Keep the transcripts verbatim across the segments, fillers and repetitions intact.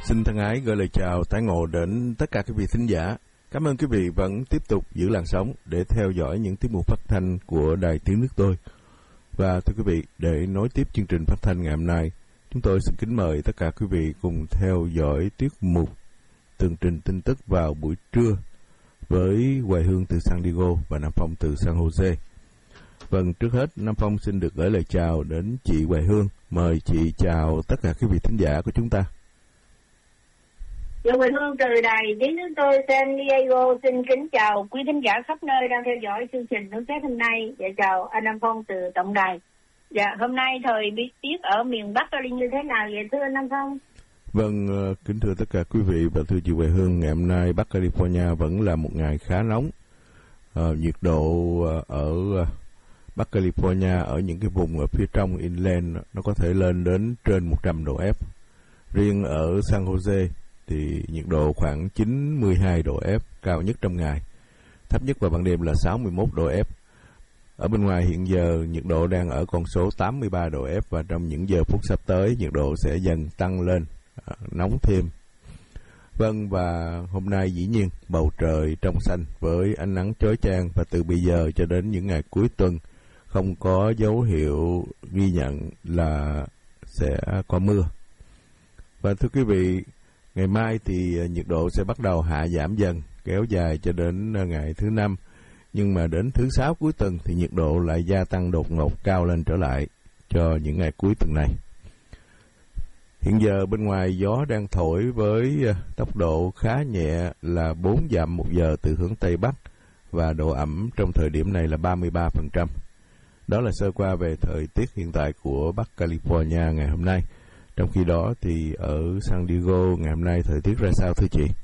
Xin thân ái gửi lời chào tái ngộ đến tất cả quý vị thính giả. Cảm ơn quý vị vẫn tiếp tục giữ làn sóng để theo dõi những tiết mục phát thanh của Đài Tiếng Nước Tôi. Và thưa quý vị, để nối tiếp chương trình phát thanh ngày hôm nay, chúng tôi xin kính mời tất cả quý vị cùng theo dõi tiết mục tường trình tin tức vào buổi trưa với Hoài Hương từ San Diego và Nam Phong từ San Jose. Vâng, trước hết Nam Phong xin được gửi lời chào đến chị Hoài Hương. Mời chị chào tất cả quý vị thính giả của chúng ta. Dạ, Quỳnh Hương từ Đài Tiếng Nước Tôi San Diego xin kính chào quý thính giả khắp nơi đang theo dõi chương trình Nước Xét hôm nay. Dạ, chào anh Nam Phong từ tổng đài. Dạ, hôm nay thời tiết ở miền Bắc Cali như thế nào vậy thưa anh Nam Phong? Vâng, kính thưa tất cả quý vị và thưa chị Hoài Hương, ngày hôm nay Bắc California vẫn là một ngày khá nóng. À, nhiệt độ ở Bắc California ở những cái vùng ở phía trong inland nó có thể lên đến trên một trăm độ F. Riêng ở San Jose thì nhiệt độ khoảng chín mươi hai độ F, cao nhất trong ngày. Thấp nhất vào ban đêm là sáu mươi mốt độ F. Ở bên ngoài hiện giờ nhiệt độ đang ở con số tám mươi ba độ F và trong những giờ phút sắp tới nhiệt độ sẽ dần tăng lên, à, nóng thêm. Vâng, và hôm nay dĩ nhiên bầu trời trong xanh với ánh nắng chói chang và từ bây giờ cho đến những ngày cuối tuần không có dấu hiệu ghi nhận là sẽ có mưa. Và thưa quý vị, ngày mai thì nhiệt độ sẽ bắt đầu hạ giảm dần, kéo dài cho đến ngày thứ năm. Nhưng mà đến thứ sáu cuối tuần thì nhiệt độ lại gia tăng đột ngột cao lên trở lại cho những ngày cuối tuần này. Hiện giờ bên ngoài gió đang thổi với tốc độ khá nhẹ là bốn dặm một giờ từ hướng Tây Bắc và độ ẩm trong thời điểm này là ba mươi ba phần trăm. Đó là sơ qua về thời tiết hiện tại của Bắc California ngày hôm nay. Trong khi đó thì ở San Diego ngày hôm nay thời tiết ra sao thưa chị?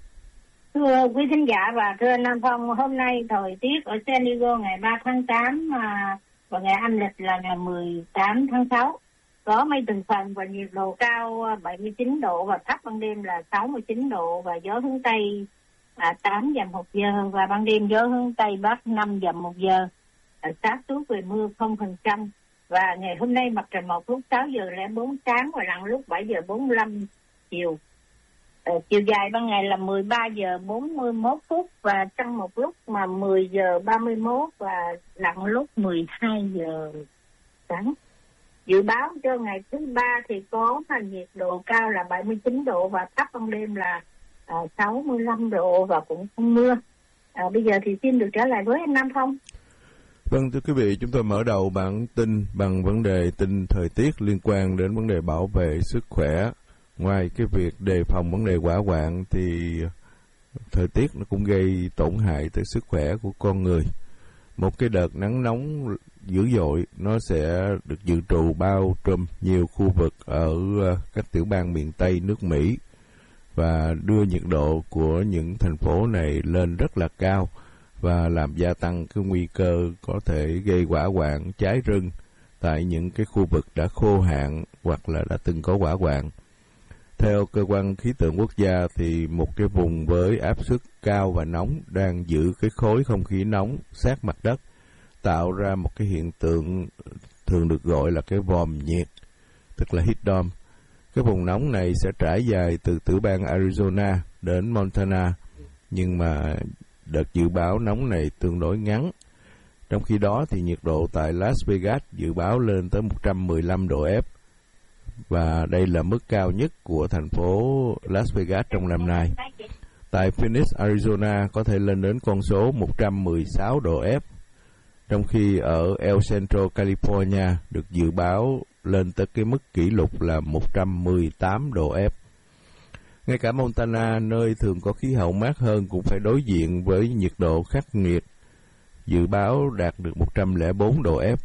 Thưa quý thính giả và thưa Nam Phong, hôm nay thời tiết ở San Diego ngày ba tháng tám và ngày âm lịch là ngày mười tám tháng sáu. Có mây từng phần và nhiệt độ cao bảy mươi chín độ và thấp ban đêm là sáu mươi chín độ và gió hướng Tây à, tám dặm một giờ và ban đêm gió hướng Tây Bắc năm dặm một giờ. À, xác suất về mưa không phần trăm. Và ngày hôm nay mặt trời mọc lúc sáu giờ lẻ bốn sáng và lặn lúc bảy giờ bốn mươi lăm chiều. Ờ, chiều dài ban ngày là mười ba giờ bốn mươi mốt phút và trăng một lúc mà mười giờ ba mươi mốt và lặn lúc mười hai giờ sáng. Dự báo cho ngày thứ ba thì có mà nhiệt độ cao là bảy mươi chín độ và thấp ban đêm là à, sáu mươi lăm độ và cũng không mưa. À, bây giờ thì xin được trở lại với anh Nam Phong. Vâng, thưa quý vị, chúng tôi mở đầu bản tin bằng vấn đề tin thời tiết liên quan đến vấn đề bảo vệ sức khỏe. Ngoài cái việc đề phòng vấn đề hỏa hoạn thì thời tiết nó cũng gây tổn hại tới sức khỏe của con người. Một cái đợt nắng nóng dữ dội nó sẽ được dự trù bao trùm nhiều khu vực ở các tiểu bang miền Tây nước Mỹ và đưa nhiệt độ của những thành phố này lên rất là cao và làm gia tăng cái nguy cơ có thể gây hỏa hoạn cháy rừng tại những cái khu vực đã khô hạn hoặc là đã từng có hỏa hoạn. Theo cơ quan khí tượng quốc gia thì một cái vùng với áp suất cao và nóng đang giữ cái khối không khí nóng sát mặt đất, tạo ra một cái hiện tượng thường được gọi là cái vòm nhiệt, tức là heat dome. Cái vùng nóng này sẽ trải dài từ tiểu bang Arizona đến Montana, nhưng mà đợt dự báo nóng này tương đối ngắn. Trong khi đó thì nhiệt độ tại Las Vegas dự báo lên tới một trăm mười lăm độ F. Và đây là mức cao nhất của thành phố Las Vegas trong năm nay. Tại Phoenix, Arizona có thể lên đến con số một trăm mười sáu độ F. Trong khi ở El Centro, California được dự báo lên tới cái mức kỷ lục là một trăm mười tám độ F. Ngay cả Montana, nơi thường có khí hậu mát hơn, cũng phải đối diện với nhiệt độ khắc nghiệt, dự báo đạt được một trăm lẻ bốn độ F.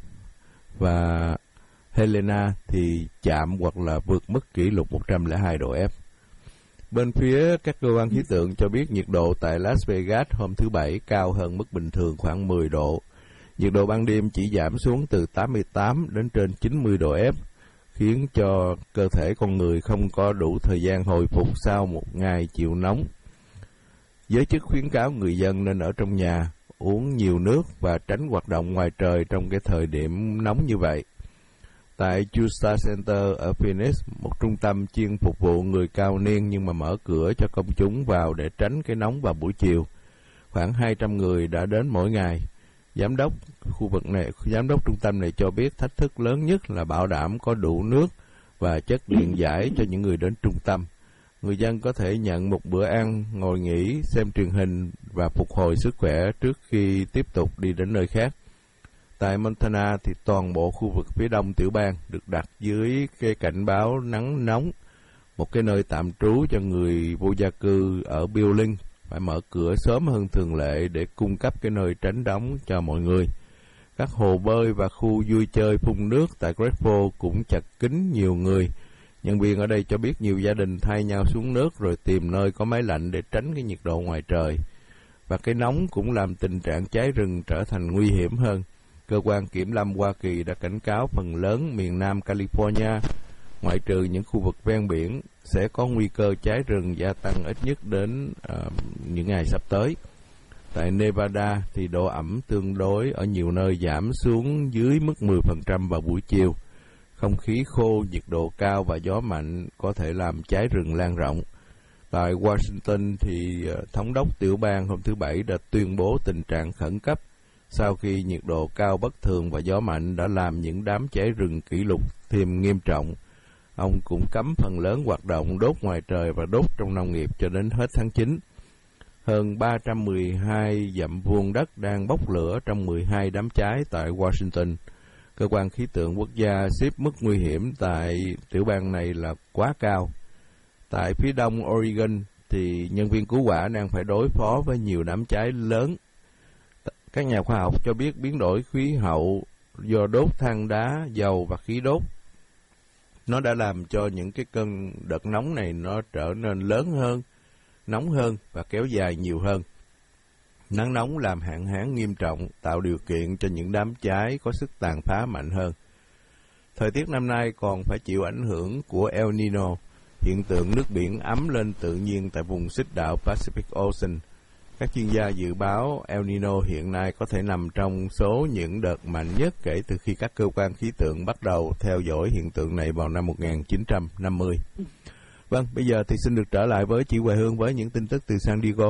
Và Helena thì chạm hoặc là vượt mức kỷ lục một trăm lẻ hai độ F. Bên phía các cơ quan khí tượng cho biết nhiệt độ tại Las Vegas hôm thứ Bảy cao hơn mức bình thường khoảng mười độ. Nhiệt độ ban đêm chỉ giảm xuống từ tám mươi tám đến trên chín mươi độ F, khiến cho cơ thể con người không có đủ thời gian hồi phục sau một ngày chịu nóng. Giới chức khuyến cáo người dân nên ở trong nhà, uống nhiều nước và tránh hoạt động ngoài trời trong cái thời điểm nóng như vậy. Tại Justa Center ở Phoenix, một trung tâm chuyên phục vụ người cao niên nhưng mà mở cửa cho công chúng vào để tránh cái nóng vào buổi chiều. Khoảng hai trăm người đã đến mỗi ngày. Giám đốc khu vực này, giám đốc trung tâm này cho biết thách thức lớn nhất là bảo đảm có đủ nước và chất điện giải cho những người đến trung tâm. Người dân có thể nhận một bữa ăn, ngồi nghỉ, xem truyền hình và phục hồi sức khỏe trước khi tiếp tục đi đến nơi khác. Tại Montana thì toàn bộ khu vực phía đông tiểu bang được đặt dưới cái cảnh báo nắng nóng, một cái nơi tạm trú cho người vô gia cư ở Billings phải mở cửa sớm hơn thường lệ để cung cấp cái nơi tránh nóng cho mọi người. Các hồ bơi và khu vui chơi phun nước tại Great Falls cũng chật kín nhiều người. Nhân viên ở đây cho biết nhiều gia đình thay nhau xuống nước rồi tìm nơi có máy lạnh để tránh cái nhiệt độ ngoài trời. Và cái nóng cũng làm tình trạng cháy rừng trở thành nguy hiểm hơn. Cơ quan Kiểm lâm Hoa Kỳ đã cảnh cáo phần lớn miền Nam California, ngoại trừ những khu vực ven biển, sẽ có nguy cơ cháy rừng gia tăng ít nhất đến uh, những ngày sắp tới. Tại Nevada thì độ ẩm tương đối ở nhiều nơi giảm xuống dưới mức mười phần trăm vào buổi chiều. Không khí khô, nhiệt độ cao và gió mạnh có thể làm cháy rừng lan rộng. Tại Washington thì uh, thống đốc tiểu bang hôm thứ Bảy đã tuyên bố tình trạng khẩn cấp sau khi nhiệt độ cao bất thường và gió mạnh đã làm những đám cháy rừng kỷ lục thêm nghiêm trọng. Ông cũng cấm phần lớn hoạt động đốt ngoài trời và đốt trong nông nghiệp cho đến hết tháng chín. Hơn ba trăm mười hai dặm vuông đất đang bốc lửa trong mười hai đám cháy tại Washington. Cơ quan khí tượng quốc gia xếp mức nguy hiểm tại tiểu bang này là quá cao. Tại phía đông Oregon thì nhân viên cứu hỏa đang phải đối phó với nhiều đám cháy lớn. Các nhà khoa học cho biết biến đổi khí hậu do đốt than đá, dầu và khí đốt nó đã làm cho những cái cơn đợt nóng này nó trở nên lớn hơn, nóng hơn và kéo dài nhiều hơn. Nắng nóng làm hạn hán nghiêm trọng, tạo điều kiện cho những đám cháy có sức tàn phá mạnh hơn. Thời tiết năm nay còn phải chịu ảnh hưởng của El Nino, hiện tượng nước biển ấm lên tự nhiên tại vùng xích đạo Pacific Ocean. Các chuyên gia dự báo El Nino hiện nay có thể nằm trong số những đợt mạnh nhất kể từ khi các cơ quan khí tượng bắt đầu theo dõi hiện tượng này vào năm một nghìn chín trăm năm mươi. Vâng, bây giờ thì xin được trở lại với chị Hoài Hương với những tin tức từ San Diego.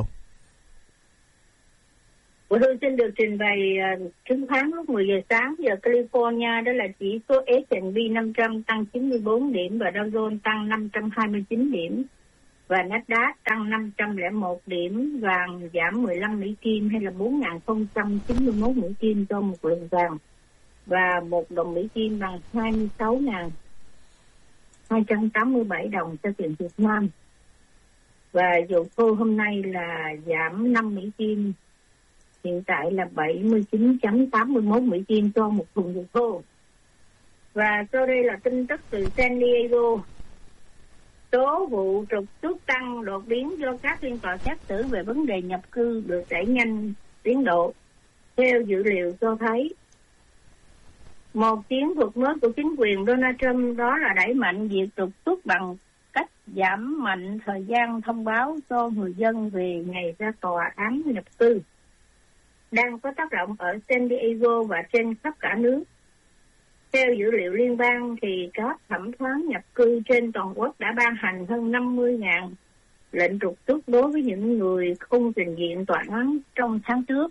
Hoài Hương xin được trình bày uh, chứng khoán lúc mười giờ sáng giờ California, đó là chỉ số S and P năm trăm tăng chín mươi bốn điểm và Dow Jones tăng năm trăm hai mươi chín điểm. Và Nasdaq tăng năm trăm lẻ một điểm, vàng giảm mười lăm Mỹ Kim hay là bốn nghìn không trăm chín mươi mốt Mỹ Kim cho một lượng vàng. Và một đồng Mỹ Kim bằng hai mươi sáu nghìn hai trăm tám mươi bảy đồng cho tiền Việt Nam. Và dầu thô hôm nay là giảm năm Mỹ Kim, hiện tại là bảy mươi chín phẩy tám mươi mốt Mỹ Kim cho một thùng dầu thô. Và sau đây là tin tức từ San Diego. Số vụ trục xuất tăng đột biến do các phiên tòa xét xử về vấn đề nhập cư được đẩy nhanh tiến độ. Theo dữ liệu cho thấy, một chiến thuật mới của chính quyền Donald Trump đó là đẩy mạnh việc trục xuất bằng cách giảm mạnh thời gian thông báo cho người dân về ngày ra tòa án nhập cư, đang có tác động ở San Diego và trên khắp cả nước. Theo dữ liệu liên bang thì các thẩm phán nhập cư trên toàn quốc đã ban hành hơn năm mươi nghìn lệnh trục xuất đối với những người không trình diện tòa án trong tháng trước.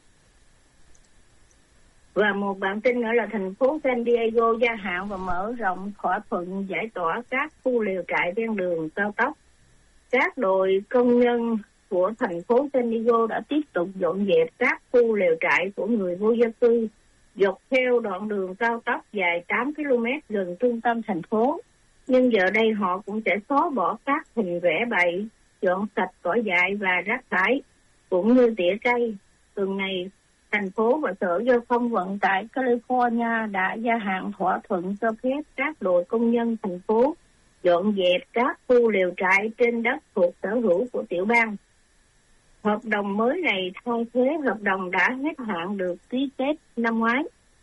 Và một bản tin nữa là thành phố San Diego gia hạn và mở rộng thỏa thuận giải tỏa các khu lều trại ven đường cao tốc. Các đội công nhân của thành phố San Diego đã tiếp tục dọn dẹp các khu lều trại của người vô gia cư dọc theo đoạn đường cao tốc dài tám ki lô mét gần trung tâm thành phố. Nhưng giờ đây họ cũng sẽ xóa bỏ các hình vẽ bậy, dọn sạch cỏ dại và rác thải, cũng như tỉa cây. Tuần này, thành phố và Sở Giao thông Vận tải California đã gia hạn thỏa thuận cho phép các đội công nhân thành phố dọn dẹp các khu lều trại trên đất thuộc sở hữu của tiểu bang. Hợp đồng mới này thay thế hợp đồng đã hết hạn được ký kết năm ngoái.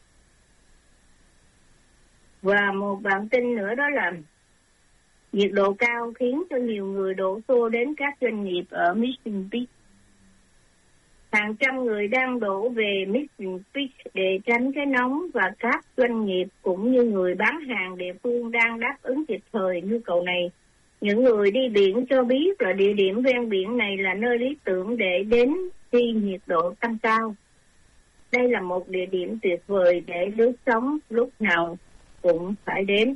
Và một bản tin nữa đó là nhiệt độ cao khiến cho nhiều người đổ xô đến các doanh nghiệp ở Mission Beach. Hàng trăm người đang đổ về Mission Beach để tránh cái nóng và các doanh nghiệp cũng như người bán hàng địa phương đang đáp ứng kịp thời nhu cầu này. Những người đi biển cho biết là địa điểm ven biển này là nơi lý tưởng để đến khi nhiệt độ tăng cao. Đây là một địa điểm tuyệt vời để lướt sóng lúc nào cũng phải đến.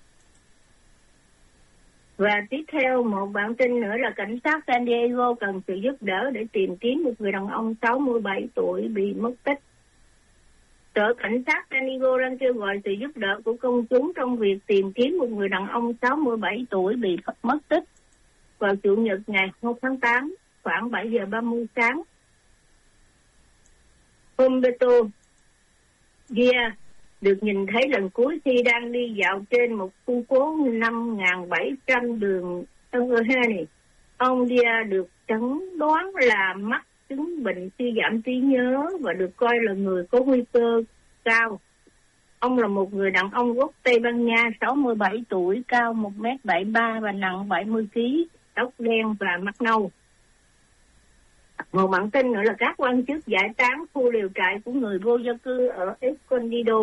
Và tiếp theo một bản tin nữa là cảnh sát San Diego cần sự giúp đỡ để tìm kiếm một người đàn ông sáu mươi bảy tuổi bị mất tích. Sở cảnh sát San Diego đang kêu gọi sự giúp đỡ của công chúng trong việc tìm kiếm một người đàn ông sáu mươi bảy tuổi bị mất tích vào Chủ nhật ngày một tháng tám khoảng bảy giờ ba mươi sáng. Humberto Diaz được nhìn thấy lần cuối khi đang đi dạo trên một khu phố năm nghìn bảy trăm đường Eugene. Ông Diaz được chẩn đoán là mắc chứng bệnh suy giảm trí nhớ và được coi là người có nguy cơ cao. Ông là một người đàn ông gốc Tây Ban Nha, sáu mươi bảy tuổi, cao một mét bảy mươi ba và nặng bảy mươi ki lô gam, tóc đen và mắt nâu. Một bản tin nữa là các quan chức giải tán khu liều trại của người vô gia cư ở Escondido.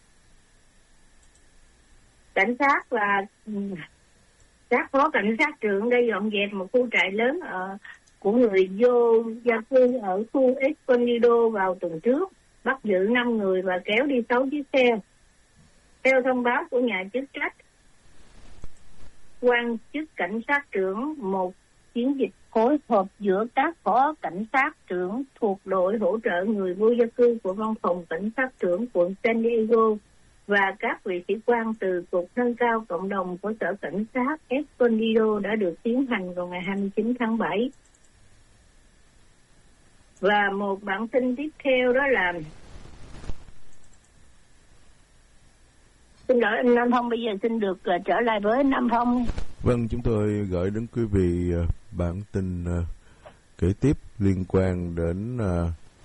Cảnh sát và các phó cảnh sát trưởng đã dọn dẹp một khu trại lớn ở của người vô gia cư ở khu Escondido vào tuần trước, bắt giữ năm người và kéo đi sáu chiếc xe. Theo thông báo của nhà chức trách, quan chức cảnh sát trưởng, một chiến dịch phối hợp giữa các phó cảnh sát trưởng thuộc đội hỗ trợ người vô gia cư của văn phòng cảnh sát trưởng quận San Diego và các vị sĩ quan từ Cục Nâng cao Cộng đồng của Sở Cảnh sát Escondido đã được tiến hành vào ngày hai mươi chín tháng bảy. Và một bản tin tiếp theo đó là... Xin lỗi anh Nam Phong, bây giờ xin được uh, trở lại với Nam Phong. Vâng, chúng tôi gửi đến quý vị uh, bản tin uh, kể tiếp liên quan đến uh,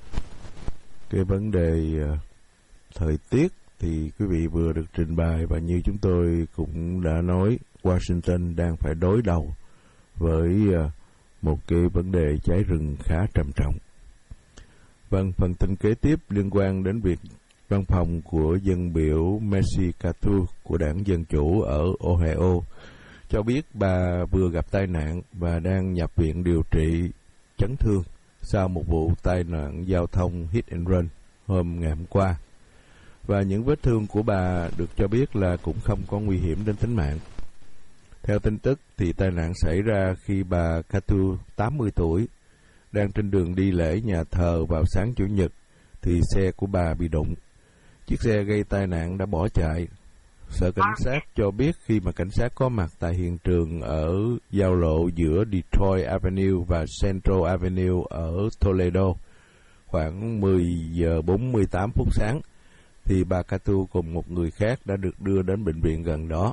cái vấn đề uh, thời tiết. Thì quý vị vừa được trình bày và như chúng tôi cũng đã nói, Washington đang phải đối đầu với uh, một cái vấn đề cháy rừng khá trầm trọng. Vâng, phần tin kế tiếp liên quan đến việc văn phòng của dân biểu Mercy Catu của đảng Dân Chủ ở Ohio cho biết bà vừa gặp tai nạn và đang nhập viện điều trị chấn thương sau một vụ tai nạn giao thông hit and run hôm ngày hôm qua. Và những vết thương của bà được cho biết là cũng không có nguy hiểm đến tính mạng. Theo tin tức thì tai nạn xảy ra khi bà Catu, tám mươi tuổi, đang trên đường đi lễ nhà thờ vào sáng Chủ nhật thì xe của bà bị đụng. Chiếc xe gây tai nạn đã bỏ chạy. Sở cảnh sát cho biết khi mà cảnh sát có mặt tại hiện trường ở giao lộ giữa Detroit Avenue và Central Avenue ở Toledo khoảng mười giờ bốn mươi tám phút sáng, thì bà Catu cùng một người khác đã được đưa đến bệnh viện gần đó.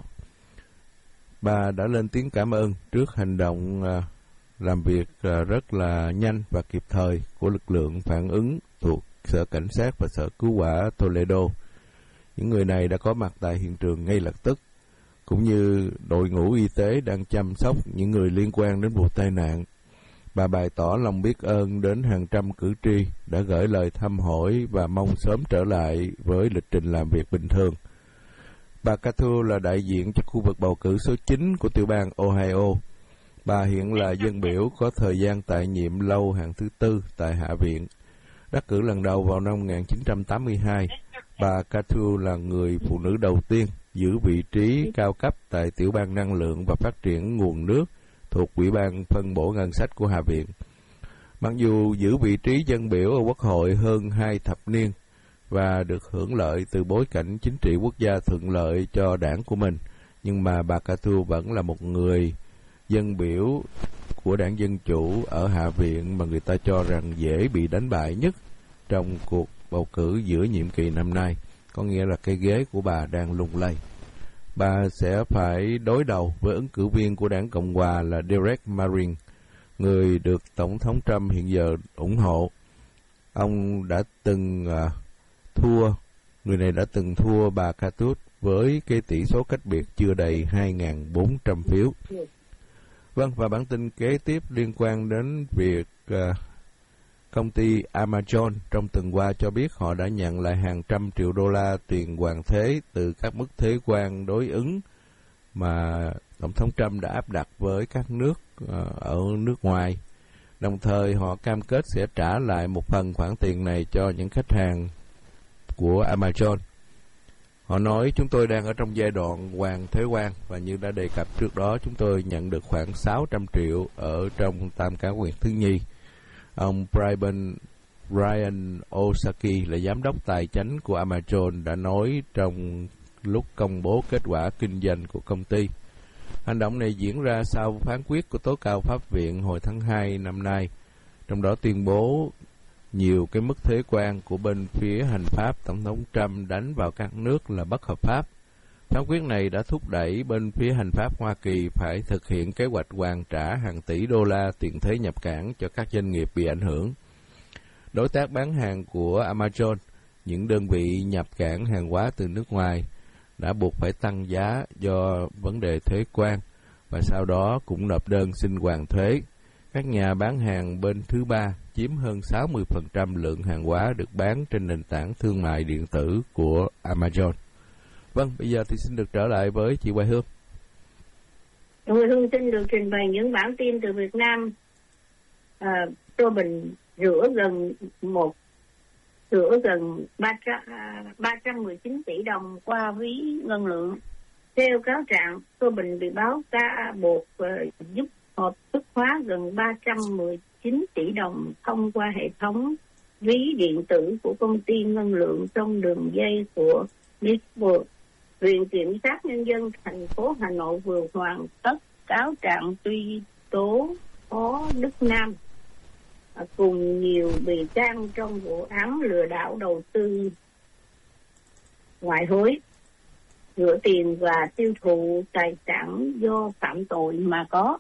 Bà đã lên tiếng cảm ơn trước hành động uh, làm việc uh, rất là nhanh và kịp thời của lực lượng phản ứng thuộc Sở Cảnh sát và Sở Cứu hỏa Toledo. Những người này đã có mặt tại hiện trường ngay lập tức, cũng như đội ngũ y tế đang chăm sóc những người liên quan đến vụ tai nạn. Bà bày tỏ lòng biết ơn đến hàng trăm cử tri đã gửi lời thăm hỏi và mong sớm trở lại với lịch trình làm việc bình thường. Bà Catu là đại diện cho khu vực bầu cử số chín của tiểu bang Ohio. Bà hiện là dân biểu có thời gian tại nhiệm lâu hạng thứ tư tại Hạ viện. Đắc cử lần đầu vào năm một nghìn chín trăm tám mươi hai, bà Catu là người phụ nữ đầu tiên giữ vị trí cao cấp tại tiểu bang năng lượng và phát triển nguồn nước thuộc Ủy ban phân bổ ngân sách của Hạ viện. Mặc dù giữ vị trí dân biểu ở Quốc hội hơn hai thập niên và được hưởng lợi từ bối cảnh chính trị quốc gia thuận lợi cho đảng của mình, nhưng mà bà Catu vẫn là một người dân biểu của đảng Dân Chủ ở Hạ viện mà người ta cho rằng dễ bị đánh bại nhất trong cuộc bầu cử giữa nhiệm kỳ năm nay. Có nghĩa là cái ghế của bà đang lung lay. Bà sẽ phải đối đầu với ứng cử viên của đảng Cộng hòa là Derek Marin, người được Tổng thống Trump hiện giờ ủng hộ. Ông đã từng uh, thua, người này đã từng thua bà Catu với cái tỷ số cách biệt chưa đầy hai nghìn bốn trăm phiếu. Vâng, và bản tin kế tiếp liên quan đến việc uh, Công ty Amazon trong tuần qua cho biết họ đã nhận lại hàng trăm triệu đô la tiền hoàn thuế từ các mức thuế quan đối ứng mà Tổng thống Trump đã áp đặt với các nước ở nước ngoài. Đồng thời họ cam kết sẽ trả lại một phần khoản tiền này cho những khách hàng của Amazon. Họ nói chúng tôi đang ở trong giai đoạn hoàn thuế quan và như đã đề cập trước đó chúng tôi nhận được khoảng sáu trăm triệu ở trong tam cá quyền thứ nhì. Ông Brian, Ryan Osaki là giám đốc tài chính của Amazon đã nói trong lúc công bố kết quả kinh doanh của công ty. Hành động này diễn ra sau phán quyết của tố cáo pháp viện hồi tháng hai năm nay, trong đó tuyên bố nhiều cái mức thuế quan của bên phía hành pháp Tổng thống Trump đánh vào các nước là bất hợp pháp. Phán quyết này đã thúc đẩy bên phía hành pháp Hoa Kỳ phải thực hiện kế hoạch hoàn trả hàng tỷ đô la tiền thuế nhập cảng cho các doanh nghiệp bị ảnh hưởng. Đối tác bán hàng của Amazon, những đơn vị nhập cảng hàng hóa từ nước ngoài, đã buộc phải tăng giá do vấn đề thuế quan và sau đó cũng nộp đơn xin hoàn thuế. Các nhà bán hàng bên thứ ba chiếm hơn sáu mươi phần trăm lượng hàng hóa được bán trên nền tảng thương mại điện tử của Amazon. Vâng, bây giờ thì xin được trở lại với chị Hoài Hương. Hoài Hương xin được trình bày những bản tin từ Việt Nam. À, Tô Bình rửa gần một rửa gần ba trăm mười chín tỷ đồng qua ví ngân lượng. Theo cáo trạng, Tô Bình bị báo ca buộc uh, giúp hợp thức hóa gần ba trăm mười chín tỷ đồng thông qua hệ thống ví điện tử của công ty ngân lượng trong đường dây của Nextwork. Viện Kiểm sát Nhân dân thành phố Hà Nội vừa hoàn tất cáo trạng truy tố Phó Đức Nam cùng nhiều bị can trong vụ án lừa đảo đầu tư ngoại hối, rửa tiền và tiêu thụ tài sản do phạm tội mà có.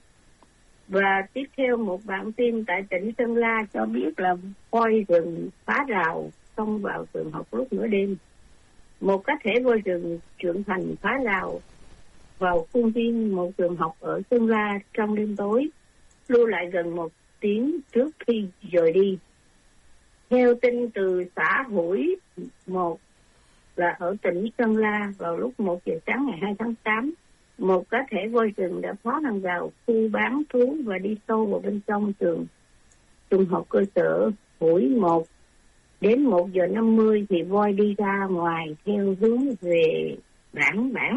Và tiếp theo một bản tin tại tỉnh Sơn La cho biết là voi rừng phá rào xông vào trường học lúc nửa đêm. Một cá thể voi rừng trưởng thành phá rào vào khuôn viên một trường học ở Sơn La trong đêm tối, lưu lại gần một tiếng trước khi rời đi. Theo tin từ xã Hủi một là ở tỉnh Sơn La, vào lúc một giờ sáng ngày hai tháng tám, một cá thể voi rừng đã phá hàng rào khu bán trú và đi sâu vào bên trong trường trung học cơ sở Hủi một. Đến một giờ năm mươi thì voi đi ra ngoài theo hướng về bản bản.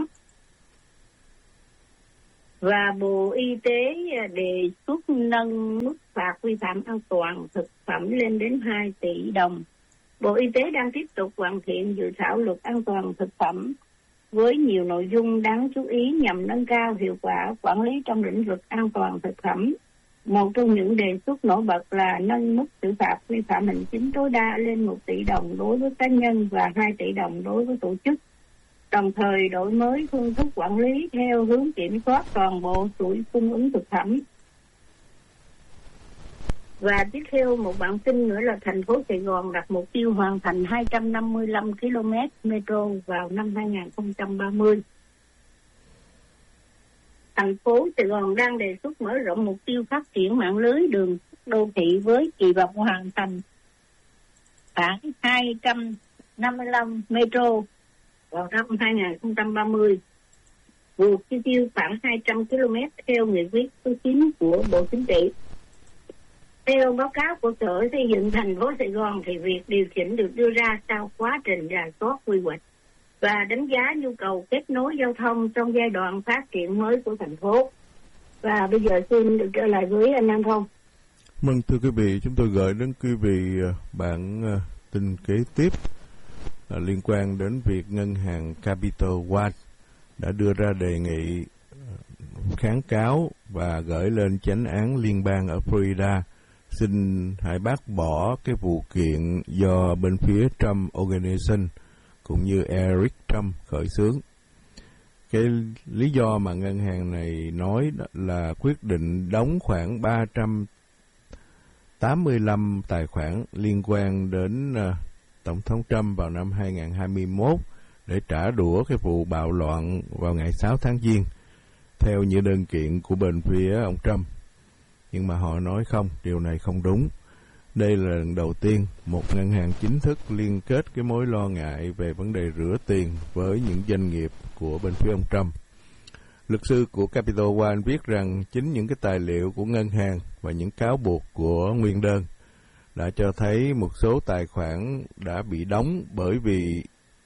Và Bộ Y tế đề xuất nâng mức phạt vi phạm an toàn thực phẩm lên đến hai tỷ đồng. Bộ Y tế đang tiếp tục hoàn thiện dự thảo luật an toàn thực phẩm với nhiều nội dung đáng chú ý nhằm nâng cao hiệu quả quản lý trong lĩnh vực an toàn thực phẩm. Một trong những đề xuất nổi bật là nâng mức xử phạt vi phạm hành chính tối đa lên một tỷ đồng đối với cá nhân và hai tỷ đồng đối với tổ chức, đồng thời đổi mới phương thức quản lý theo hướng kiểm soát toàn bộ chuỗi cung ứng thực phẩm. Và tiếp theo một bản tin nữa là thành phố Sài Gòn đặt mục tiêu hoàn thành hai trăm năm mươi lăm ki lô mét metro vào năm hai không ba mươi. Thành phố Sài Gòn đang đề xuất mở rộng mục tiêu phát triển mạng lưới đường đô thị với kỳ vọng hoàn thành khoảng hai trăm năm mươi lăm metro vào năm hai không ba mươi, vượt chi tiêu khoảng hai trăm ki lô mét theo nghị quyết số chín của Bộ Chính trị. Theo báo cáo của Sở Xây dựng thành phố Sài Gòn thì việc điều chỉnh được đưa ra sau quá trình rà soát quy hoạch và đánh giá nhu cầu kết nối giao thông trong giai đoạn phát triển mới của thành phố. Và bây giờ xin được trở lại với anh Nam Phong. Vâng, thưa quý vị, chúng tôi gửi đến quý vị bản tin kế tiếp là liên quan đến việc ngân hàng Capital One đã đưa ra đề nghị kháng cáo và gửi lên chánh án liên bang ở Florida xin hãy bác bỏ cái vụ kiện do bên phía Trump Organization cũng như Eric Trump khởi xướng. Cái lý do mà ngân hàng này nói là quyết định đóng khoảng ba trăm tám mươi lăm tài khoản liên quan đến uh, Tổng thống Trump vào năm hai không hai mốt để trả đũa cái vụ bạo loạn vào ngày sáu tháng Giêng theo như đơn kiện của bên phía ông Trump. Nhưng mà họ nói không, điều này không đúng. Đây là lần đầu tiên một ngân hàng chính thức liên kết cái mối lo ngại về vấn đề rửa tiền với những doanh nghiệp của bên phía ông Trump. Luật sư của Capital One viết rằng chính những cái tài liệu của ngân hàng và những cáo buộc của nguyên đơn đã cho thấy một số tài khoản đã bị đóng bởi vì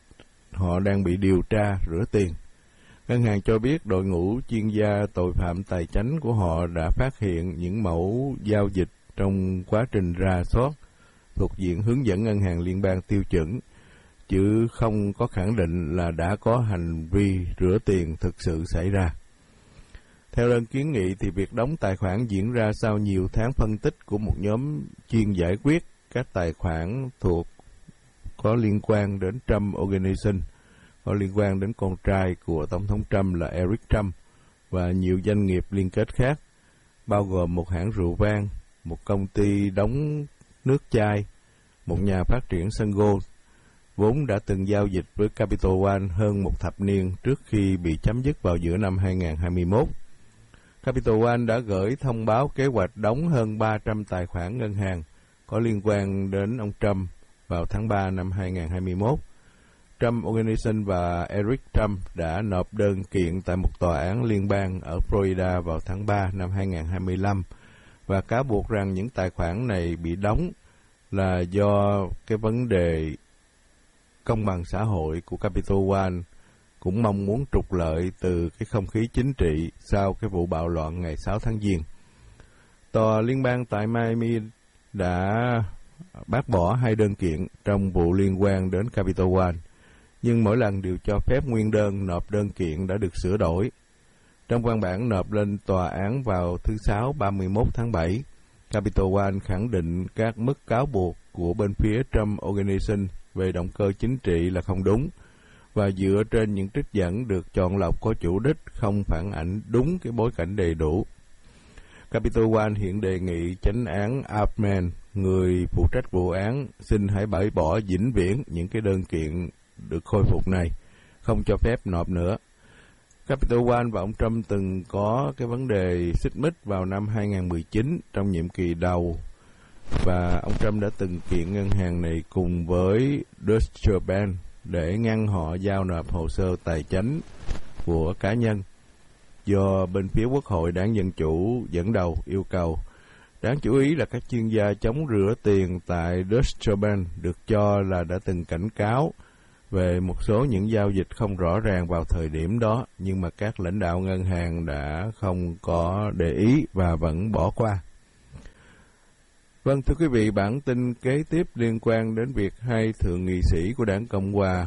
họ đang bị điều tra rửa tiền. Ngân hàng cho biết đội ngũ chuyên gia tội phạm tài chánh của họ đã phát hiện những mẫu giao dịch trong quá trình rà soát thuộc diện hướng dẫn ngân hàng liên bang tiêu chuẩn, chứ không có khẳng định là đã có hành vi rửa tiền thực sự xảy ra. Theo đơn kiến nghị thì việc đóng tài khoản diễn ra sau nhiều tháng phân tích của một nhóm chuyên giải quyết các tài khoản thuộc có liên quan đến Trump Organization, có liên quan đến con trai của Tổng thống Trump là Eric Trump và nhiều doanh nghiệp liên kết khác, bao gồm một hãng rượu vang, một công ty đóng nước chai, một nhà phát triển sân golf, vốn đã từng giao dịch với Capital One hơn một thập niên trước khi bị chấm dứt vào giữa năm hai nghìn không trăm hai mươi mốt. Capital One đã gửi thông báo kế hoạch đóng hơn ba trăm tài khoản ngân hàng có liên quan đến ông Trump vào tháng ba năm hai nghìn không trăm hai mươi mốt. Trump Organization và Eric Trump đã nộp đơn kiện tại một tòa án liên bang ở Florida vào tháng ba năm hai nghìn không trăm hai mươi lăm và cáo buộc rằng những tài khoản này bị đóng là do cái vấn đề công bằng xã hội của Capital One cũng mong muốn trục lợi từ cái không khí chính trị sau cái vụ bạo loạn ngày sáu tháng Giêng. Tòa liên bang tại Miami đã bác bỏ hai đơn kiện trong vụ liên quan đến Capital One, nhưng mỗi lần đều cho phép nguyên đơn nộp đơn kiện đã được sửa đổi. Trong văn bản nộp lên tòa án vào thứ Sáu ba mươi mốt tháng bảy, Capital One khẳng định các mức cáo buộc của bên phía Trump Organization về động cơ chính trị là không đúng, và dựa trên những trích dẫn được chọn lọc có chủ đích không phản ảnh đúng cái bối cảnh đầy đủ. Capital One hiện đề nghị chánh án Altman, người phụ trách vụ án, xin hãy bãi bỏ vĩnh viễn những cái đơn kiện được khôi phục này, không cho phép nộp nữa. Capital One và ông Trump từng có cái vấn đề xích mích vào năm hai nghìn không trăm mười chín trong nhiệm kỳ đầu, và ông Trump đã từng kiện ngân hàng này cùng với Deutsche Bank để ngăn họ giao nộp hồ sơ tài chánh của cá nhân do bên phía Quốc hội Đảng Dân Chủ dẫn đầu yêu cầu. Đáng chú ý là các chuyên gia chống rửa tiền tại Deutsche Bank được cho là đã từng cảnh cáo về một số những giao dịch không rõ ràng vào thời điểm đó, nhưng mà các lãnh đạo ngân hàng đã không có để ý và vẫn bỏ qua. Vâng, thưa quý vị, bản tin kế tiếp liên quan đến việc hai thượng nghị sĩ của Đảng Cộng Hòa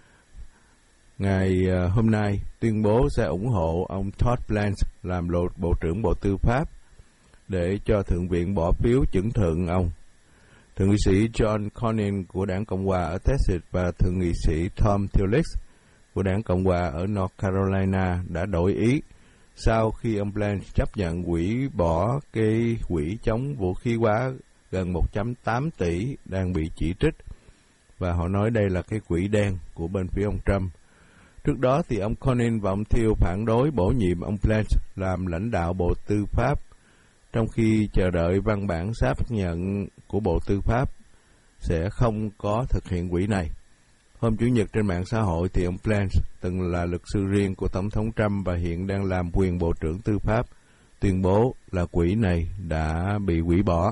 ngày hôm nay tuyên bố sẽ ủng hộ ông Todd Blanche làm lộ Bộ trưởng Bộ Tư pháp để cho Thượng viện bỏ phiếu chuẩn thượng ông. Thượng nghị sĩ John Cornyn của Đảng Cộng Hòa ở Texas và Thượng nghị sĩ Tom Tillis của Đảng Cộng Hòa ở North Carolina đã đổi ý sau khi ông Blanche chấp nhận hủy bỏ cái quỹ chống vũ khí hóa gần một phẩy tám tỷ đang bị chỉ trích, và họ nói đây là cái quỹ đen của bên phía ông Trump. Trước đó thì ông Cornyn và ông Thiel phản đối bổ nhiệm ông Blanche làm lãnh đạo Bộ Tư pháp, trong khi chờ đợi văn bản xác nhận của Bộ Tư pháp sẽ không có thực hiện quỹ này. Hôm Chủ nhật trên mạng xã hội thì ông Blanche, từng là luật sư riêng của Tổng thống Trump và hiện đang làm quyền Bộ trưởng Tư pháp, tuyên bố là quỹ này đã bị hủy bỏ.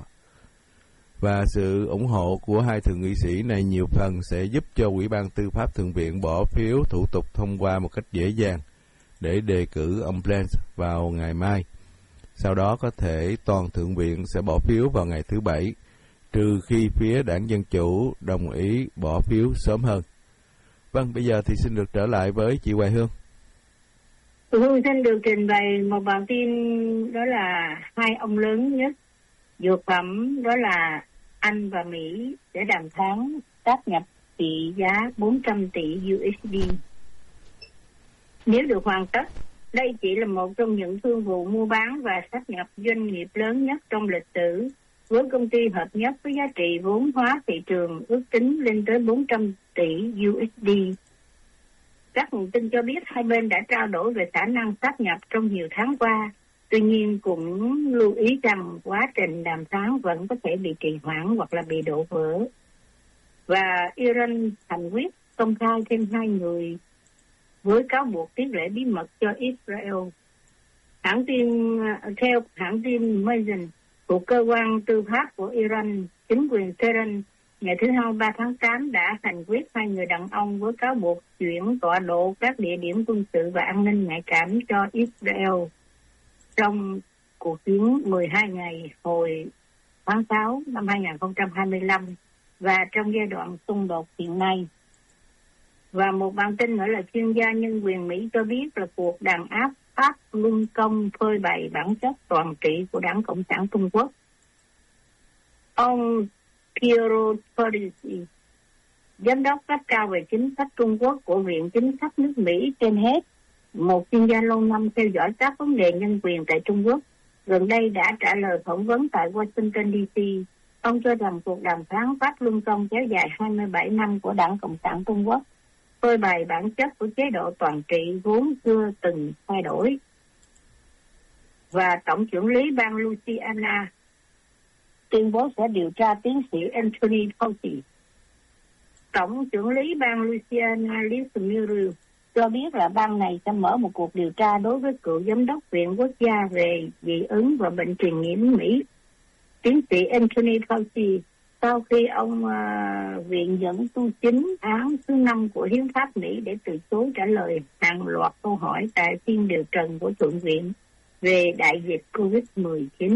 Và sự ủng hộ của hai thượng nghị sĩ này nhiều phần sẽ giúp cho Ủy ban Tư pháp Thượng viện bỏ phiếu thủ tục thông qua một cách dễ dàng để đề cử ông Blanche vào ngày mai. Sau đó có thể toàn Thượng viện sẽ bỏ phiếu vào ngày thứ Bảy, trừ khi phía Đảng Dân Chủ đồng ý bỏ phiếu sớm hơn. Vâng, bây giờ thì xin được trở lại với chị Hoài Hương. Hương xin được trình bày một bản tin, đó là hai ông lớn nhất dược phẩm, đó là Anh và Mỹ sẽ đàm phán sáp nhập trị giá bốn trăm tỷ u ét đê. Nếu được hoàn tất, đây chỉ là một trong những thương vụ mua bán và sáp nhập doanh nghiệp lớn nhất trong lịch sử, với công ty hợp nhất với giá trị vốn hóa thị trường ước tính lên tới bốn trăm tỷ u ét đê. Các nguồn tin cho biết hai bên đã trao đổi về khả năng sáp nhập trong nhiều tháng qua, Tuy nhiên cũng lưu ý rằng quá trình đàm phán vẫn có thể bị trì hoãn hoặc là bị đổ vỡ. Và Iran thành quyết công khai thêm hai người với cáo buộc tiết lộ bí mật cho Israel. Hãng tin theo hãng tin Mazin thuộc cơ quan tư pháp của Iran, chính quyền Tehran ngày thứ hai ba tháng tám đã thành quyết hai người đàn ông với cáo buộc chuyển tọa độ các địa điểm quân sự và an ninh nhạy cảm cho Israel trong cuộc chiến mười hai ngày hồi tháng sáu năm hai không hai lăm và trong giai đoạn xung đột hiện nay. Và một bản tin nữa là chuyên gia nhân quyền Mỹ cho biết là cuộc đàn áp Pháp Luân Công phơi bày bản chất toàn trị của Đảng Cộng sản Trung Quốc. Ông Piero Torrisi, giám đốc cấp cao về chính sách Trung Quốc của Viện Chính sách nước Mỹ trên hết, một chuyên gia lâu năm theo dõi các vấn đề nhân quyền tại Trung Quốc, gần đây đã trả lời phỏng vấn tại Washington đê xê. Ông cho rằng cuộc đàm phán Pháp Luân Công kéo dài hai mươi bảy năm của Đảng Cộng sản Trung Quốc phơi bày bản chất của chế độ toàn trị vốn chưa từng thay đổi. Và Tổng trưởng lý bang Louisiana tuyên bố sẽ điều tra tiến sĩ Anthony Fauci. Tổng trưởng lý bang Louisiana Liz Muriel cho biết là bang này sẽ mở một cuộc điều tra đối với cựu giám đốc Viện Quốc gia về dị ứng và bệnh truyền nhiễm Mỹ, tiến sĩ Anthony Fauci, sau khi ông uh, viện dẫn tu chính án thứ năm của Hiến pháp Mỹ để từ chối trả lời hàng loạt câu hỏi tại phiên điều trần của Thượng viện về đại dịch covid mười chín.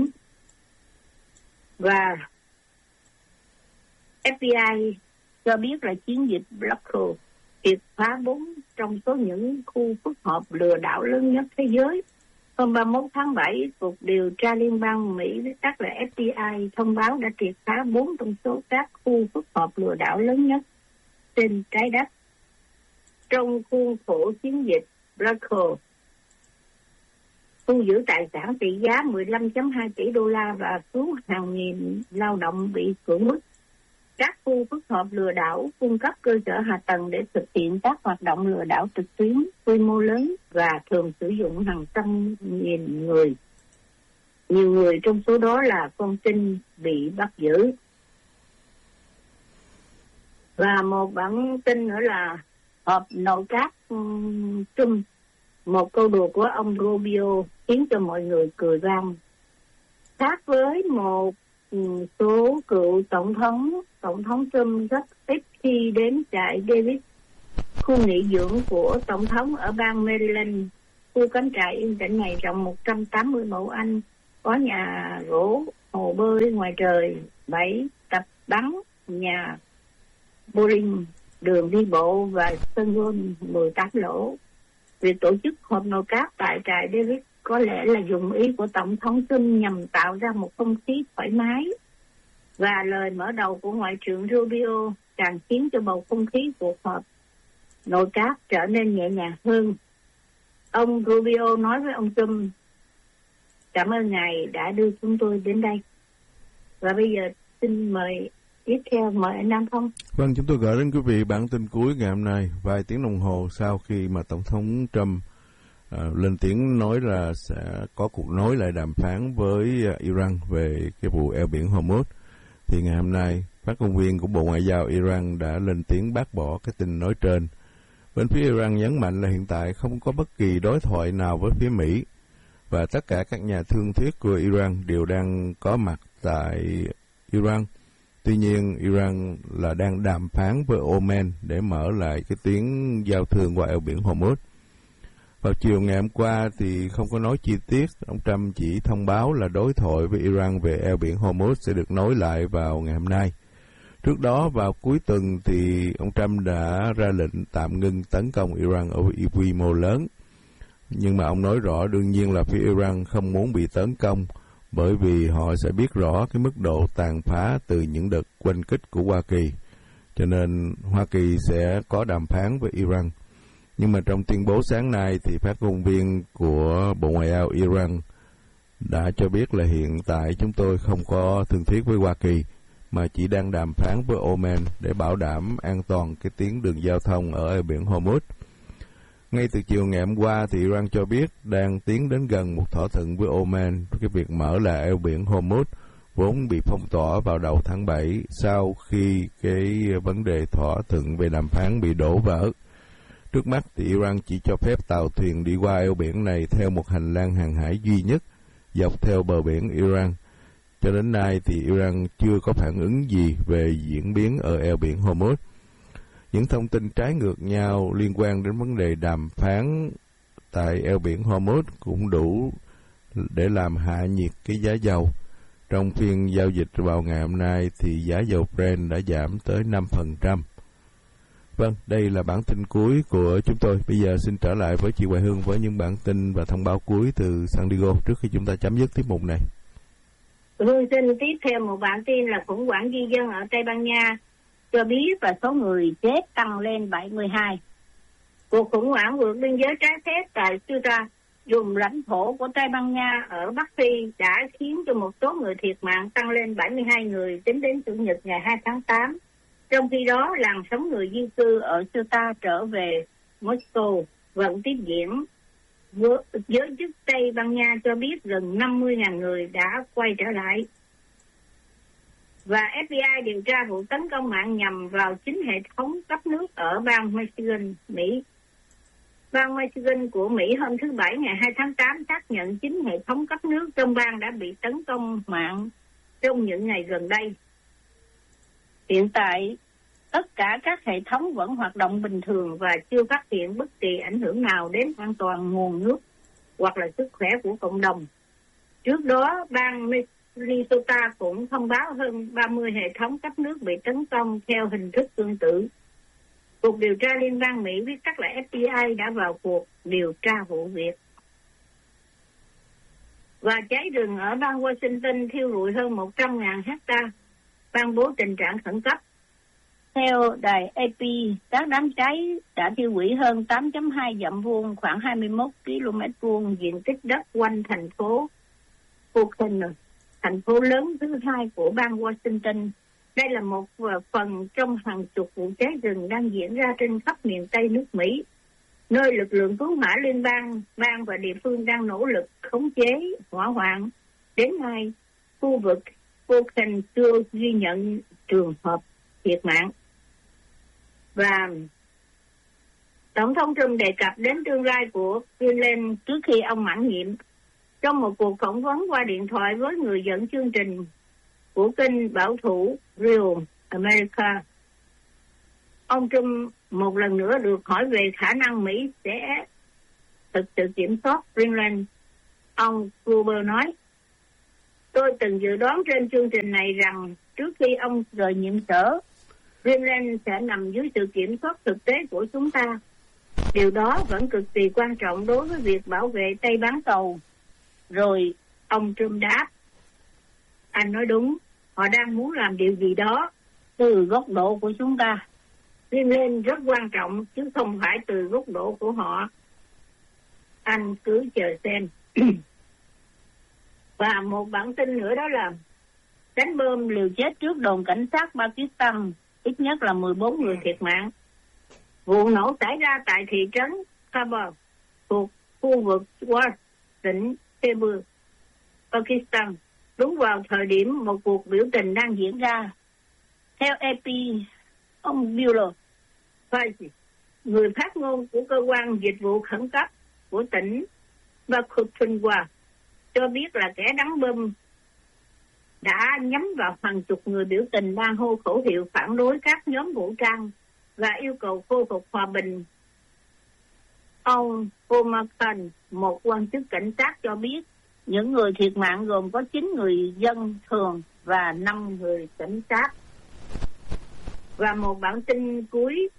Và ép bê i cho biết là chiến dịch Blackclaw triệt phá bốn trong số những khu phức hợp lừa đảo lớn nhất thế giới. Hôm ba mươi mốt tháng bảy, Cục Điều tra Liên bang Mỹ, viết tắt là ép bê i, thông báo đã triệt phá bốn trong số các khu phức hợp lừa đảo lớn nhất trên trái đất. Trong khuôn khổ chiến dịch Blackclaw, thu giữ tài sản trị giá mười lăm phẩy hai tỷ đô la và cứu hàng nghìn lao động bị cưỡng bức. Các khu phức hợp lừa đảo cung cấp cơ sở hạ tầng để thực hiện các hoạt động lừa đảo trực tuyến quy mô lớn và thường sử dụng hàng trăm nghìn người. Nhiều người trong số đó là con tin bị bắt giữ. Và một bản tin nữa là họp nội các um, Trump. Một câu đùa của ông Rubio khiến cho mọi người cười vang. Khác với một số cựu tổng thống, tổng thống Trump rất ít khi đến trại Davis, khu nghỉ dưỡng của tổng thống ở bang Maryland. Khu cắm trại yên tĩnh này rộng một trăm tám mươi mẫu Anh, có nhà gỗ, hồ bơi ngoài trời, bẫy tập bắn, nhà bowling, đường đi bộ và sân golf mười tám lỗ. Việc tổ chức họp nội các tại trại Davis có lẽ là dụng ý của Tổng thống Trump nhằm tạo ra một không khí thoải mái. Và lời mở đầu của Ngoại trưởng Rubio càng khiến cho bầu không khí cuộc họp nội các trở nên nhẹ nhàng hơn. Ông Rubio nói với ông Trump: "Cảm ơn Ngài đã đưa chúng tôi đến đây." Và bây giờ xin mời tiếp theo mời anh Nam Phong. Vâng, chúng tôi gửi đến quý vị bản tin cuối ngày hôm nay vài tiếng đồng hồ sau khi mà Tổng thống Trump À, lên tiếng nói là sẽ có cuộc nối lại đàm phán với uh, Iran về cái vụ eo biển Hormuz. Thì ngày hôm nay, phát ngôn viên của Bộ Ngoại giao Iran đã lên tiếng bác bỏ cái tin nói trên. Bên phía Iran nhấn mạnh là hiện tại không có bất kỳ đối thoại nào với phía Mỹ và tất cả các nhà thương thuyết của Iran đều đang có mặt tại Iran. Tuy nhiên, Iran là đang đàm phán với Oman để mở lại cái tuyến giao thương qua eo biển Hormuz. Vào chiều ngày hôm qua thì không có nói chi tiết, ông Trump chỉ thông báo là đối thoại với Iran về eo biển Hormuz sẽ được nối lại vào ngày hôm nay. Trước đó vào cuối tuần thì ông Trump đã ra lệnh tạm ngưng tấn công Iran ở quy mô lớn. Nhưng mà ông nói rõ đương nhiên là phía Iran không muốn bị tấn công bởi vì họ sẽ biết rõ cái mức độ tàn phá từ những đợt oanh kích của Hoa Kỳ. Cho nên Hoa Kỳ sẽ có đàm phán với Iran. Nhưng mà trong tuyên bố sáng nay thì phát ngôn viên của Bộ Ngoại giao Iran đã cho biết là hiện tại chúng tôi không có thương thuyết với Hoa Kỳ mà chỉ đang đàm phán với Oman để bảo đảm an toàn cái tuyến đường giao thông ở biển Hormuz. Ngay từ chiều ngày hôm qua thì Iran cho biết đang tiến đến gần một thỏa thuận với Oman với cái việc mở lại eo biển Hormuz vốn bị phong tỏa vào đầu tháng bảy sau khi cái vấn đề thỏa thuận về đàm phán bị đổ vỡ. Trước mắt thì Iran chỉ cho phép tàu thuyền đi qua eo biển này theo một hành lang hàng hải duy nhất dọc theo bờ biển Iran. Cho đến nay thì Iran chưa có phản ứng gì về diễn biến ở eo biển Hormuz. Những thông tin trái ngược nhau liên quan đến vấn đề đàm phán tại eo biển Hormuz cũng đủ để làm hạ nhiệt cái giá dầu. Trong phiên giao dịch vào ngày hôm nay thì giá dầu Brent đã giảm tới năm phần trăm. Vâng, đây là bản tin cuối của chúng tôi. Bây giờ xin trở lại với chị Hoài Hương với những bản tin và thông báo cuối từ San Diego trước khi chúng ta chấm dứt tiết mục này. Hương xin tiếp theo một bản tin là khủng hoảng di dân ở Tây Ban Nha cho biết và số người chết tăng lên bảy mươi hai. Cuộc khủng hoảng vượt biên giới trái phép tại Ceuta, vùng lãnh thổ của Tây Ban Nha ở Bắc Phi đã khiến cho một số người thiệt mạng tăng lên bảy mươi hai người tính đến Chủ nhật ngày hai tháng tám. Trong khi đó, làn sóng người di cư ở Ceuta trở về Moscow vẫn tiếp diễn. Giới chức Tây Ban Nha cho biết gần năm mươi nghìn người đã quay trở lại. Và ép bê i điều tra vụ tấn công mạng nhằm vào chính hệ thống cấp nước ở bang Michigan, Mỹ. Bang Michigan của Mỹ hôm thứ Bảy ngày hai tháng tám xác nhận chính hệ thống cấp nước trong bang đã bị tấn công mạng trong những ngày gần đây. Hiện tại, tất cả các hệ thống vẫn hoạt động bình thường và chưa phát hiện bất kỳ ảnh hưởng nào đến an toàn nguồn nước hoặc là sức khỏe của cộng đồng. Trước đó, bang Minnesota cũng thông báo hơn ba mươi hệ thống cấp nước bị tấn công theo hình thức tương tự. Cục điều tra liên bang Mỹ viết tắt là ép bê i đã vào cuộc điều tra vụ việc. Và cháy rừng ở bang Washington thiêu rụi hơn một trăm nghìn hecta, ban bố tình trạng khẩn cấp. Theo đài a pê, các đám cháy đã thiêu hủy hơn tám phẩy hai dặm vuông, khoảng hai mươi mốt ki lô mét vuông diện tích đất quanh thành phố Oakland, thành phố lớn thứ hai của bang Washington. Đây là một phần trong hàng chục vụ cháy rừng đang diễn ra trên khắp miền Tây nước Mỹ, nơi lực lượng cứu hỏa liên bang, bang và địa phương đang nỗ lực khống chế hỏa hoạn. Đến nay, khu vực Oakland chưa ghi nhận trường hợp thiệt mạng. Và Tổng thống Trump đề cập đến tương lai của Greenland trước khi ông mãn nhiệm. Trong một cuộc phỏng vấn qua điện thoại với người dẫn chương trình của kênh bảo thủ Real America, ông Trump một lần nữa được hỏi về khả năng Mỹ sẽ thực sự kiểm soát Greenland. Ông Gruber nói, tôi từng dự đoán trên chương trình này rằng trước khi ông rời nhiệm sở, Greenland sẽ nằm dưới sự kiểm soát thực tế của chúng ta. Điều đó vẫn cực kỳ quan trọng đối với việc bảo vệ Tây bán cầu. Rồi ông Trump đáp, anh nói đúng, họ đang muốn làm điều gì đó từ góc độ của chúng ta. Greenland rất quan trọng chứ không phải từ góc độ của họ. Anh cứ chờ xem. Và một bản tin nữa đó là đánh bom liều chết trước đồn cảnh sát Pakistan, ít nhất là mười bốn người thiệt mạng. Vụ nổ xảy ra tại thị trấn Khyber thuộc khu vực Swat, tỉnh Khyber, Pakistan, đúng vào thời điểm một cuộc biểu tình đang diễn ra. Theo a pê, ông Bill Faizi, người phát ngôn của cơ quan dịch vụ khẩn cấp của tỉnh Pakhtunkhwa, cho biết là kẻ đánh bom đã nhắm vào hàng chục người biểu tình đang hô khẩu hiệu phản đối các nhóm vũ trang và yêu cầu khôi phục hòa bình. Ông Omar Khan, một quan chức cảnh sát, cho biết những người thiệt mạng gồm có chín người dân thường và năm người cảnh sát. Và một bản tin cuối,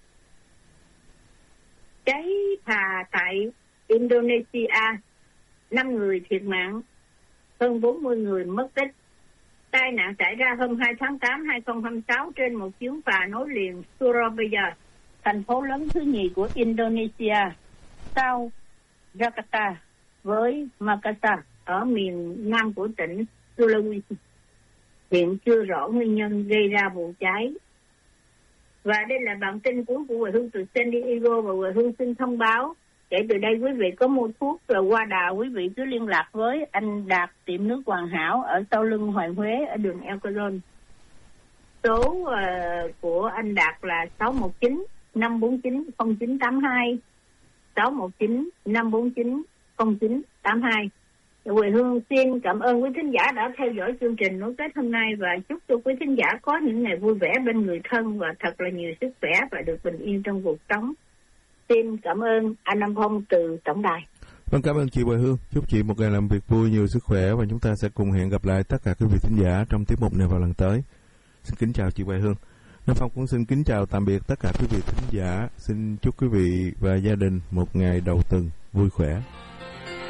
cháy phà tại Indonesia, năm người thiệt mạng, hơn bốn mươi người mất tích. Tai nạn xảy ra hôm hai tháng tám năm hai nghìn không trăm hai mươi sáu trên một chuyến phà nối liền Surabaya, thành phố lớn thứ nhì của Indonesia, sau Jakarta với Makassar ở miền nam của tỉnh Sulawesi. Hiện chưa rõ nguyên nhân gây ra vụ cháy. Và đây là bản tin cuối của Quỳ Hương từ San Diego, và Quỳ Hương xin thông báo kể từ đây quý vị có mua thuốc rồi qua đào, quý vị cứ liên lạc với anh Đạt tiệm nước Hoàn Hảo ở sau lưng Hoàng Huế ở đường El Coron. Số uh, của anh Đạt là sáu một chín năm bốn chín không chín tám hai, sáu một chín năm bốn chín không chín tám hai. Quỳ Hương xin cảm ơn quý thính giả đã theo dõi chương trình Nối Kết hôm nay, và chúc cho quý thính giả có những ngày vui vẻ bên người thân và thật là nhiều sức khỏe và được bình yên trong cuộc sống. Xin cảm ơn anh Nam Phong từ tổng đài. Vâng, cảm ơn chị Quỳ Hương. Chúc chị một ngày làm việc vui, nhiều sức khỏe, và chúng ta sẽ cùng hẹn gặp lại tất cả quý vị thính giả trong tiết mục này vào lần tới. Xin kính chào chị Quỳ Hương. Nam Phong cũng xin kính chào tạm biệt tất cả quý vị thính giả. Xin chúc quý vị và gia đình một ngày đầu tuần vui khỏe.